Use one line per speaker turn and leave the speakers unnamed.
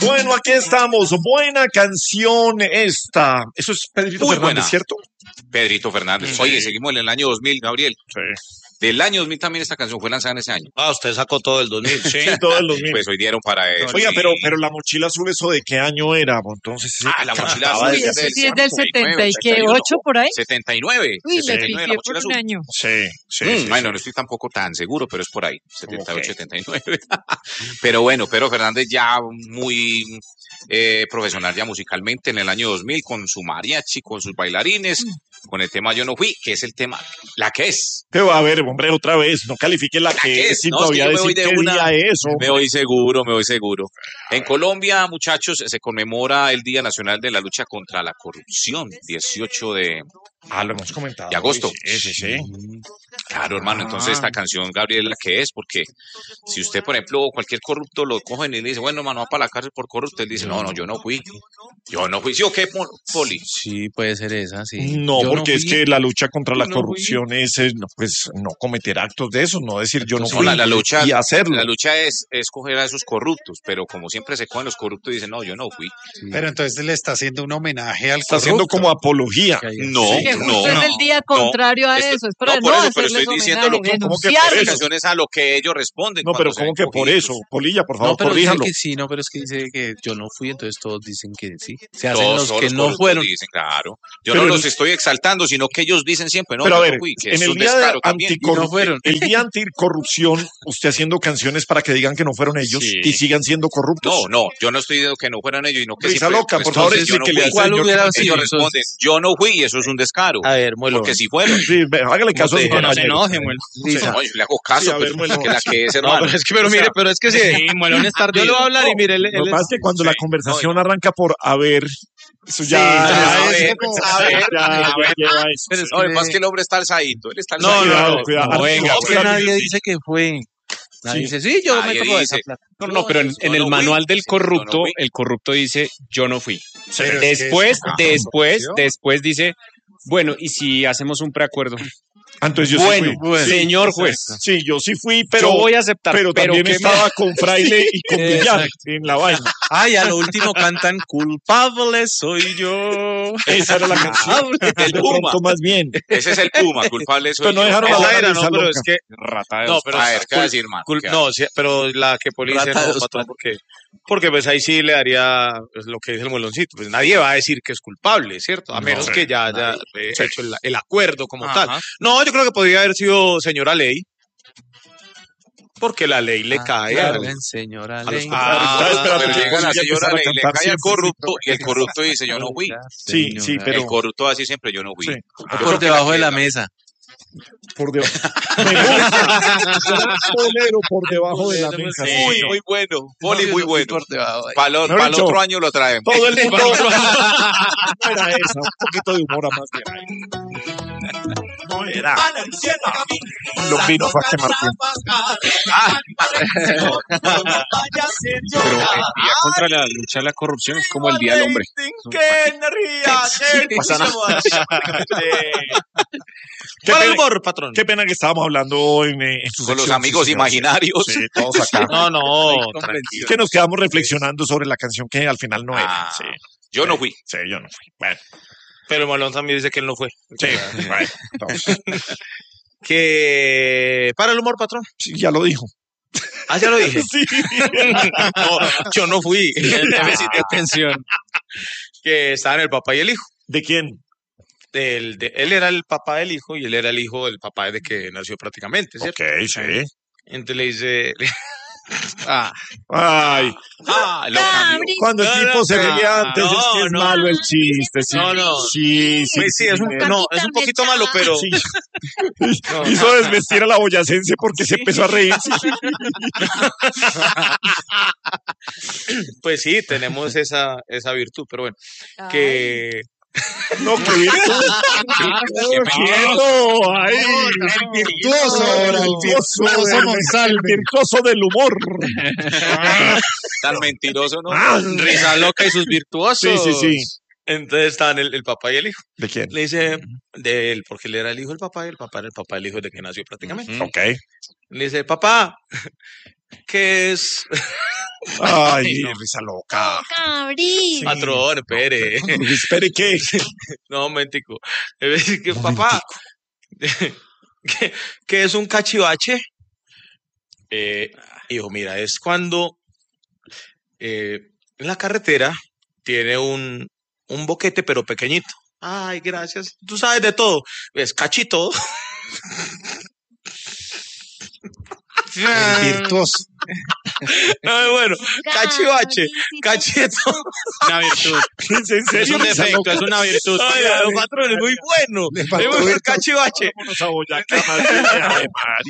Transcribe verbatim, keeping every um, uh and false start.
Bueno, aquí estamos. Buena canción esta. Eso es Pedrito
Muy
Fernández,
buena.
¿cierto?
Pedrito Fernández.
Sí.
Oye, seguimos en el año dos mil, Gabriel.
Sí.
Del año dos mil también esta canción fue lanzada en ese año.
Ah, usted sacó todo el dos mil.
Sí, todo el dos mil.
Pues hoy dieron para eso.
Oiga,
sí.
pero, pero la mochila azul, ¿eso de qué año era? Entonces, sí,
Ah, la mochila
acaba
azul
de-
es del
Sí, es del setenta y
setenta y uno.
ocho por ahí.
setenta y nueve.
Uy, me
setenta y nueve, la
pifié
mochila
por
azul.
un año.
Sí, sí,
Mm,
sí,
bueno,
sí.
no estoy tampoco tan seguro, pero es por ahí, setenta y ocho,
Ok.
setenta y nueve. Pero bueno, Pedro Fernández ya muy eh, profesional ya musicalmente en el año dos mil con su mariachi, con sus bailarines, con el tema Yo no fui, que es el tema La que es.
Pero a ver, hombre, otra vez, no califique la, que
que
es,
es,
sin
no, es que
todavía
yo me
decir
voy de
qué
una-
día es.
Me
hombre.
voy seguro, me voy seguro. En Colombia, muchachos, se conmemora el Día Nacional de la Lucha contra la Corrupción, dieciocho de...
Ah, lo hemos comentado.
De agosto.
Sí, sí, sí.
Claro, hermano, entonces esta canción, Gabriel, la que es, porque si usted, por ejemplo, cualquier corrupto lo cogen y le dice, bueno, hermano, va para la cárcel por corrupto, él dice, no, no, yo no fui, yo no fui, ¿sí o qué, Pol- Poli?
Sí, puede ser esa, sí.
No,
Yo
porque es
fui.
que la lucha contra la
Yo no fui.
corrupción es, eh, no, pues, no cometer actos de esos, no decir yo no
Entonces,
fui
No, la, la lucha,
y hacerlo.
la lucha es, es coger a esos corruptos, pero como siempre se cogen los corruptos y dicen, no, yo no fui.
Pero entonces le está haciendo un homenaje al
Está haciendo
corrupto.
como apología.
Que hay-
No,
sí,
Que
no,
justo es el día contrario a
esto-
eso. Es para
no,
no,
por eso, pero
hacerles
estoy diciendo
homenaje,
lo que-
como que por
denunciarlos.
eso.
Canciones a lo que ellos responden.
No, pero
cuando se
¿cómo
ven
que por
cogidos.
eso? Polilla, por favor,
No, pero dice
corríjalo.
que sí, no, pero es que dice que yo no fui, entonces todos dicen que sí. Se hacen
Todos,
los
todos
que
los
no
corruptos
fueron.
dicen, claro. Yo
Pero
no
el-
los estoy exaltando, sino que ellos dicen siempre, no,
Pero a
yo
ver,
no fui, que
en
es
el
un
día de
descaro también.
anticorru-
Y no fueron.
el día anticorrupción, usted haciendo canciones para que digan que no fueron ellos
Sí.
y sigan siendo corruptos.
No, no, yo no estoy diciendo que no fueran ellos, sino que
Risa
siempre,
loca,
pues,
por favor,
entonces yo no
explíquele
fui.
al
¿Cuál
señor.
hubiera
Ellos
sido?
responden, yo no fui, y eso es un descaro.
A ver, muelo.
Porque si fueron,
Sí, ve, hágale caso a su
te dije, no se
compañero.
enoje, muelo.
Sí,
no, yo le hago caso,
Sí, a ver,
pues,
bueno.
que la que es,
No,
hermano.
pero es que, pero
O sea,
mire, pero es que sí, Muelón es tardío. Yo le voy a hablar y mire, él, él
Lo que
es-
pasa es que cuando la conversación arranca por a ver, eso
Sí,
ya,
ya,
ya
a
es
ver,
como-
a ver,
ya-
a
ya
ver.
lleva eso.
Pero es
No, lo que
que-
pasa es que el hombre está alzadito, él está
No,
alzadito.
no,
Cuidado,
no,
cuidado.
no, venga,
No,
es que
pero-
nadie dice que fue. Nadie
Sí.
dice, sí, yo
Nadie
me toco de esa
dice.
plata.
No, no, pero en,
Yo
en
no
el
fui.
manual del
Sí, yo no
corrupto,
fui.
el corrupto dice, yo no fui.
Pero es que
Después,
es-
después,
Ah,
después dice, bueno, ¿y si hacemos un preacuerdo?
Ah, entonces yo
Bueno,
sí fui. Sí,
señor juez,
sí, yo sí fui, pero,
yo voy a aceptar,
pero
pero,
también
que me-
estaba con Fraile y con Villar en la vaina.
Ay, a lo último cantan culpable soy yo.
Esa era la canción.
El
De
Puma.
pronto más bien.
Ese es el Puma, culpable soy
Pero no
yo.
dejaron
Esa
hablar a
era,
Risa
no, pero
loca.
es que
rata de
no,
dos
pero
A ver, ¿qué va a
cul-
decir, man?
cul-
¿Qué
no, sí, pero la que Poli dice Rata de no, dos patrón, porque, porque pues ahí sí le daría pues, lo que dice el mueloncito. Pues nadie va a decir que es culpable, ¿cierto? A
No,
menos
sí,
que ya haya eh,
Sí.
hecho el, el acuerdo como
Ajá.
tal. No, yo creo que podría haber sido señora ley. Porque la ley le cae a,
claro.
señora
A los
ley.
Ah,
corruptos,
espérate,
pero
que
llega la
ya
señora
empezar a
Ley, le
cantar
cae al
siempre.
corrupto y el corrupto dice yo no fui.
Sí, sí, pero
El corrupto así siempre yo no fui.
sí,
Yo
Por
creo que
debajo de
que-
la mesa.
por debajo. Me gusta. Bolero por debajo de la mesa.
Sí.
Muy, muy bueno. Poli, muy bueno.
Por debajo ahí.
Para el
Mejor dicho,
otro año lo traemos.
Todo el mundo. No era esa, un poquito de humor a más bien. No era. Los vinos Vázquez Martín.
Pero el día contra la lucha a la corrupción es como el día del hombre.
Pasa nada. Qué
¿Cuál
pena,
humor, patrón?
qué pena que estábamos hablando en, eh, en su
Con los
sección,
amigos
sí, señor.
imaginarios.
Sí, todos acá.
No, no,
Es
tranquilo.
que nos quedamos reflexionando sobre la canción que al final no era.
Ah,
Sí,
Yo no fui.
sí, yo no fui. Bueno,
Pero Molón también dice que él no fue.
sí, bueno, entonces,
Que para el humor, patrón.
sí, ya lo dijo.
Ah, ya lo dije.
Sí.
No, yo no fui. Déficit de
Atención.
que estaban el papá y el hijo.
¿De quién?
Del, de, él era el papá del hijo y él era el hijo del papá desde que nació prácticamente, ¿cierto?
Ok, sí.
Entonces le dice, ah,
Ay,
Ah, lo cambió.
cuando el
No,
tipo
no,
se ríe
no,
antes, es que es
no.
malo el chiste. Sí,
No, no.
Sí, sí.
pues sí, es un,
sí,
no, es un poquito malo, pero
Sí.
no.
Hizo desvestir a la boyacense porque se empezó a reír.
pues sí, tenemos esa, esa virtud, pero bueno, que
No, que virtud. Quieto, ay.
El virtuoso, ahora, el virtuoso
del-
Monsalve.
el virtuoso del humor.
Tan mentiroso, ¿no?
Ah,
risa loca y sus virtuosos.
Sí, sí, sí.
Entonces estaban el, el papá y el hijo.
¿De quién?
Le dice, de él, porque él era el hijo del papá y el papá era el papá del hijo desde que nació prácticamente.
Ok.
Le dice, papá, ¿qué es?
Ay, risa loca.
Cabrí.
Patrón, espere.
Espere, ¿qué?
No, momentico. Es decir, que, papá, ¿qué, qué es un cachivache? Eh, hijo, mira, es cuando eh, en la carretera tiene un, un boquete, pero pequeñito. Ay, gracias. Tú sabes de todo. Es cachito.
El virtuoso.
No, bueno, cachivache, cachito.
Una virtud.
¿Es en
Es
serio?
un
Risa
defecto,
loca.
es una virtud.
Ay, los patrones, muy bueno.
Le
Es
faltó
muy bueno el
virtud.
cachivache.
Vámonos a Boyacá, más bien. Ay, María.